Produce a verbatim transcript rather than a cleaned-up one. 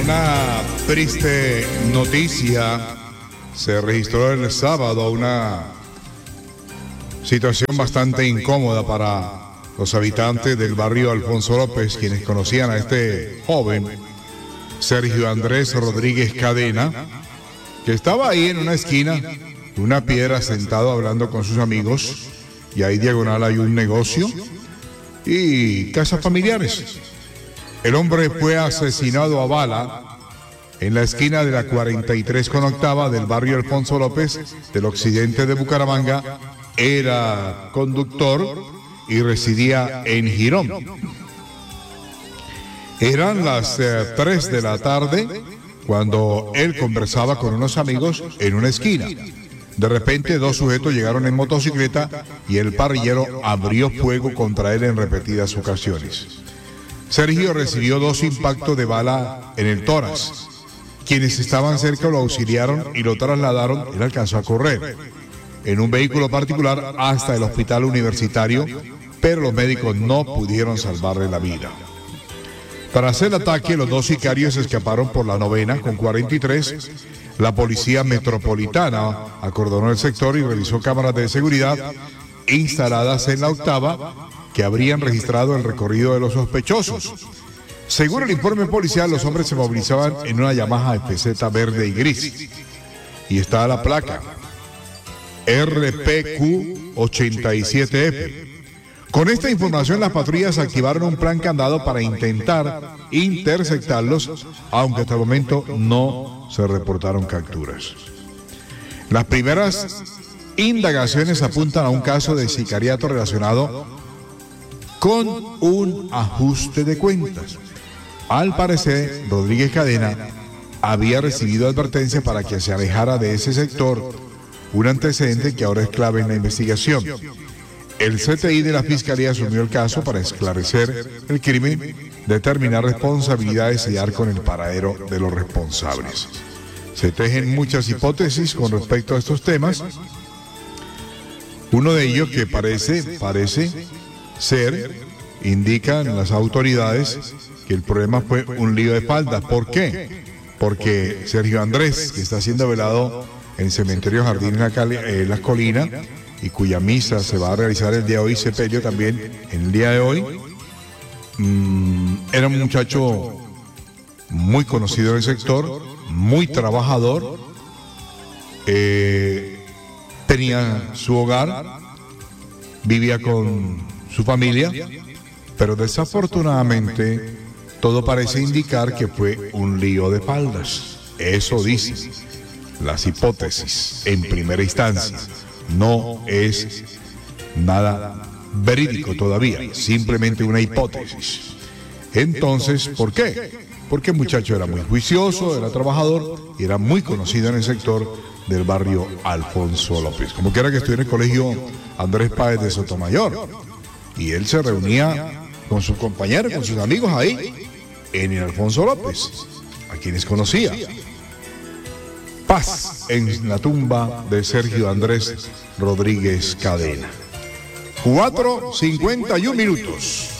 Una triste noticia se registró el sábado, una situación bastante incómoda para los habitantes del barrio Alfonso López, quienes conocían a este joven, Sergio Andrés Rodríguez Cadena, que estaba ahí en una esquina, una piedra, sentado hablando con sus amigos, y ahí diagonal hay un negocio y casas familiares. El hombre fue asesinado a bala en la esquina de la cuarenta y tres con octava del barrio Alfonso López del occidente de Bucaramanga. Era conductor y residía en Girón. Eran las eh, tres de la tarde cuando él conversaba con unos amigos en una esquina. De repente dos sujetos llegaron en motocicleta y el parrillero abrió fuego contra él en repetidas ocasiones. Sergio recibió dos impactos de bala en el tórax. Quienes estaban cerca lo auxiliaron y lo trasladaron. Él alcanzó a correr en un vehículo particular hasta el hospital universitario, pero los médicos no pudieron salvarle la vida. Tras el ataque, los dos sicarios escaparon por la novena con cuarenta y tres. La policía metropolitana acordonó el sector y revisó cámaras de seguridad instaladas en la octava que habrían registrado el recorrido de los sospechosos. Según el informe policial, los hombres se movilizaban en una Yamaha F Z verde y gris. Y está la placa R P Q ochenta y siete F. Con esta información, las patrullas activaron un plan candado para intentar interceptarlos, aunque hasta el momento no se reportaron capturas. Las primeras indagaciones apuntan a un caso de sicariato relacionado con un ajuste de cuentas. Al parecer, Rodríguez Cadena había recibido advertencia para que se alejara de ese sector, un antecedente que ahora es clave en la investigación. El C T I de la Fiscalía asumió el caso para esclarecer el crimen, determinar responsabilidades y dar con el paradero de los responsables. Se tejen muchas hipótesis con respecto a estos temas. Uno de ellos que parece, parece ser, indican las autoridades, que el problema fue un lío de espaldas. ¿Por qué? Porque Sergio Andrés, que está siendo velado en el cementerio Jardín en la Cali, eh, Las Colinas, y cuya misa se va a realizar el día de hoy, sepelio también en el día de hoy, mmm, era un muchacho muy conocido en el sector, muy trabajador, eh, tenía su hogar, vivía con su familia, pero desafortunadamente todo parece indicar que fue un lío de espaldas. Eso dicen las hipótesis en primera instancia. No es nada verídico todavía, simplemente una hipótesis. Entonces, ¿por qué? Porque el muchacho era muy juicioso, era trabajador y era muy conocido en el sector del barrio Alfonso López. Como quiera que estuviera en el colegio Andrés Páez de Sotomayor. Y él se reunía con sus compañeros, con sus amigos ahí, en el Alfonso López, a quienes conocía. Paz en la tumba de Sergio Andrés Rodríguez Cadena. cuatro cincuenta y un minutos.